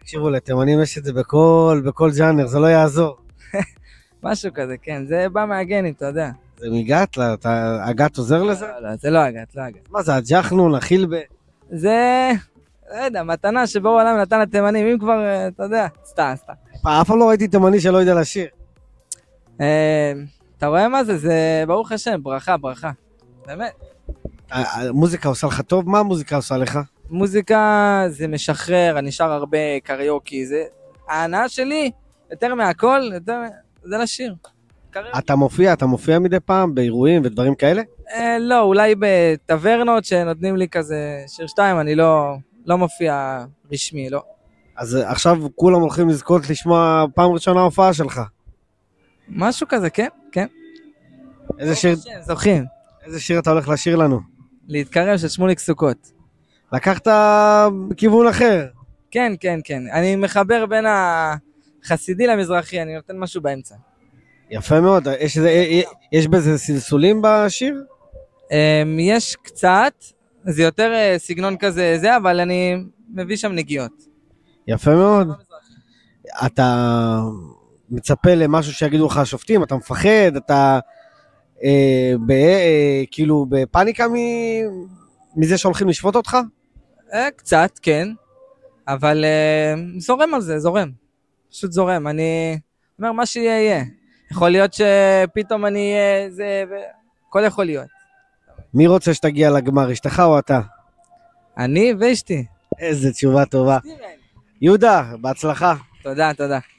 תקשיבו, לתימנים יש את זה בכל ז'אנר, זה לא יעזור. משהו כזה, כן, זה בא מהגנים, אתה יודע. זה מגת? הגת עוזר לזה? לא, זה לא הגת, לא הגת. מה זה, הג'חנון, החילבה? זה, לא יודע, מתנה שבו העולם נתן לתימנים, אם כבר, אתה יודע, סתם. אף פעם לא ראיתי תימני שלא יודע לשיר. אתה רואה מה זה? זה ברוך השם, ברכה. באמת. המוזיקה עושה לך טוב? מה המוזיקה עושה לך? מוזיקה זה משחרר, אני שר הרבה קריוקי, זה ההנאה שלי, יותר מהכל, זה לשיר. אתה מופיע מדי פעם באירועים ודברים כאלה? לא, אולי בטברנות שנותנים לי כזה שיר 2, אני לא מופיע רשמי, לא. אז עכשיו כולם הולכים לזכות לשמוע פעם ראשונה הופעה שלך. משהו כזה, כן. זוכים. איזה שיר אתה הולך לשיר לנו? להתקרב של שמוליק סוכות. לקחת כיוון אחר. כן. אני מחבר בין החסידי למזרחי, אני נותן משהו באמצע. יפה מאוד. יש בזה סלסולים בשיר? יש קצת, זה יותר סגנון כזה זה, אבל אני מביא שם נגיעות. יפה מאוד. אתה מצפה למשהו שיגידו לך השופטים, אתה מפחד, אתה כאילו בפאניקה מזה שהולכים לשפוט אותך? קצת, כן, אבל זורם על זה, פשוט זורם, אני אומר מה שיהיה יהיה, יכול להיות שפתאום אני אהיה זה, הכל יכול להיות. מי רוצה שתגיע לגמר, אשתך או אתה? אני ואשתי. איזה תשובה טובה. יהודה, בהצלחה. תודה.